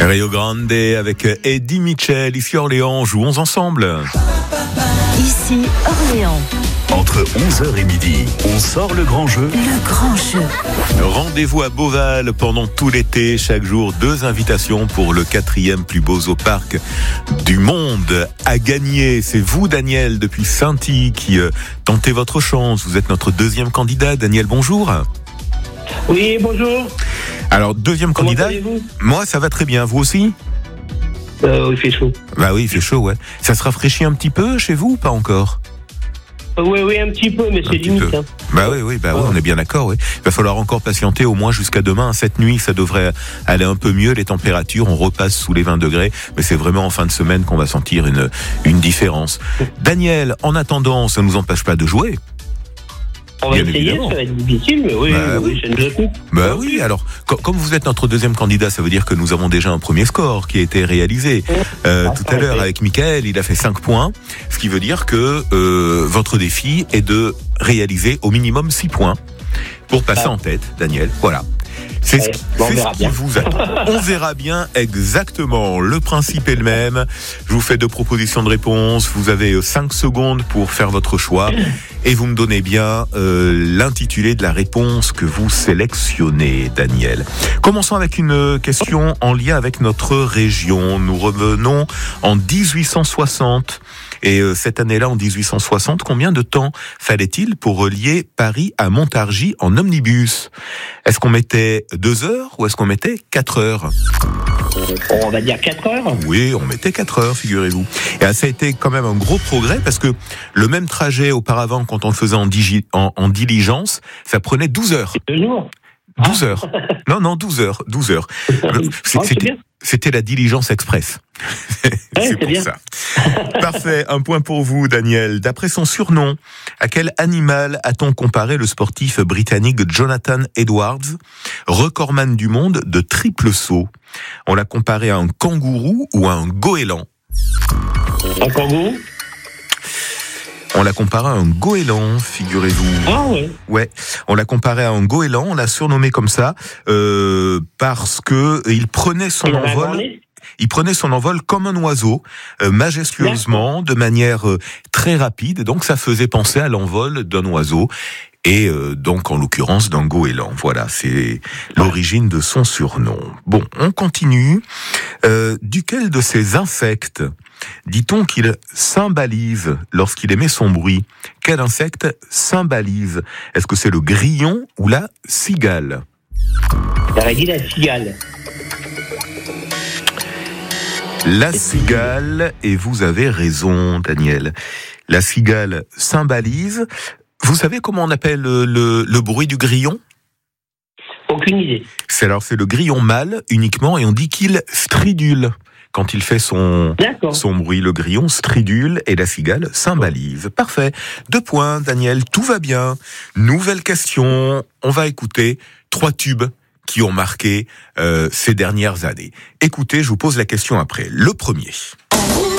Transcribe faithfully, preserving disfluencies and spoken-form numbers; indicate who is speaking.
Speaker 1: Rio Grande avec Eddie Mitchell, ici Orléans, jouons ensemble.
Speaker 2: Ici Orléans.
Speaker 3: Entre onze heures et midi, on sort le grand jeu.
Speaker 2: Le grand jeu.
Speaker 1: Rendez-vous à Beauval pendant tout l'été. Chaque jour, deux invitations pour le quatrième plus beau zoo parc du monde à gagner. C'est vous, Daniel, depuis Saint-Y, qui euh, tentez votre chance. Vous êtes notre deuxième candidat. Daniel, bonjour.
Speaker 4: Oui, bonjour.
Speaker 1: Alors, deuxième
Speaker 4: Comment
Speaker 1: candidat.
Speaker 4: allez-vous ?
Speaker 1: Moi, ça va très bien. Vous aussi ?
Speaker 4: euh, Il fait chaud.
Speaker 1: Bah oui, il fait chaud, ouais. Ça se rafraîchit un petit peu chez vous ou pas encore ?
Speaker 4: Euh, oui, oui, un petit peu, mais c'est limite. Hein.
Speaker 1: Bah oui, oui, bah
Speaker 4: ouais.
Speaker 1: oui, on est bien d'accord, oui. Il va falloir encore patienter au moins jusqu'à demain. Cette nuit, ça devrait aller un peu mieux, les températures. On repasse sous les vingt degrés, mais c'est vraiment en fin de semaine qu'on va sentir une, une différence. Daniel, en attendant, ça ne nous empêche pas de jouer.
Speaker 4: On va
Speaker 1: Bien
Speaker 4: essayer,
Speaker 1: évidemment.
Speaker 4: ça va être difficile, mais oui,
Speaker 1: Bah
Speaker 4: oui,
Speaker 1: oui.
Speaker 4: je ne écoute.
Speaker 1: Bah oui, alors, co- comme vous êtes notre deuxième candidat, ça veut dire que nous avons déjà un premier score qui a été réalisé. Euh,
Speaker 4: Ah,
Speaker 1: tout à l'heure,
Speaker 4: parfait.
Speaker 1: avec Mickaël, il a fait cinq points, ce qui veut dire que euh, votre défi est de réaliser au minimum six points pour passer
Speaker 4: Ah.
Speaker 1: en tête, Daniel. Voilà. C'est ce,
Speaker 4: Ouais,
Speaker 1: qui-
Speaker 4: bon, on
Speaker 1: c'est ce
Speaker 4: verra
Speaker 1: qui
Speaker 4: bien.
Speaker 1: vous attend. On verra bien exactement. Le principe est le même. Je vous fais deux propositions de réponse. Vous avez euh, cinq secondes pour faire votre choix. Et vous me donnez bien euh, l'intitulé de la réponse que vous sélectionnez, Daniel. Commençons avec une question en lien avec notre région. Nous revenons en dix-huit cent soixante. Et euh, cette année-là, en dix-huit cent soixante, combien de temps fallait-il pour relier Paris à Montargis en omnibus ? Est-ce qu'on mettait deux heures ou est-ce qu'on mettait quatre heures ?
Speaker 4: On va dire quatre heures.
Speaker 1: Oui, on mettait quatre heures, figurez-vous. Et ça a été quand même un gros progrès parce que le même trajet auparavant, quand on le faisait en, digi- en, en diligence, ça prenait douze heures.
Speaker 4: Deux jours.
Speaker 1: douze heures. Non, non, douze heures. douze heures. Le-
Speaker 4: Ah, c'est
Speaker 1: C'était,
Speaker 4: bien.
Speaker 1: c'était la diligence express. c'est
Speaker 4: c'est
Speaker 1: pour
Speaker 4: bien.
Speaker 1: ça. Parfait. Un point pour vous, Daniel. D'après son surnom, à quel animal a-t-on comparé le sportif britannique Jonathan Edwards, recordman du monde de triple saut ? On l'a comparé à un kangourou ou à un goéland ?
Speaker 4: Un kangourou ?
Speaker 1: On l'a comparé à un goéland, figurez-vous.
Speaker 4: Ah ouais.
Speaker 1: Ouais, on l'a comparé à un goéland, on l'a surnommé comme ça euh, parce que il prenait son
Speaker 4: Il avait un grand
Speaker 1: envol.
Speaker 4: nez ?
Speaker 1: Il prenait son envol comme un oiseau, euh, majestueusement, de manière euh, très rapide. Donc ça faisait penser à l'envol d'un oiseau. Et euh, donc, en l'occurrence, d'un goéland. Voilà, c'est l'origine de son surnom. Bon, on continue. Euh, duquel de ces insectes dit-on qu'il cymbalise lorsqu'il émet son bruit ? Quel insecte cymbalise ? Est-ce que c'est le grillon ou la cigale ?
Speaker 4: J'aurais dit la cigale.
Speaker 1: La cigale, et vous avez raison, Daniel. La cigale cymbalise. Vous savez comment on appelle le, le, le bruit du grillon ?
Speaker 4: Aucune idée.
Speaker 1: C'est alors c'est le grillon mâle uniquement, et on dit qu'il stridule quand il fait son
Speaker 4: D'accord.
Speaker 1: son bruit. Le grillon stridule et la cigale cymbalise. Parfait. Deux points, Daniel. Tout va bien. Nouvelle question. On va écouter trois tubes qui ont marqué euh, ces dernières années. Écoutez, je vous pose la question après. Le premier.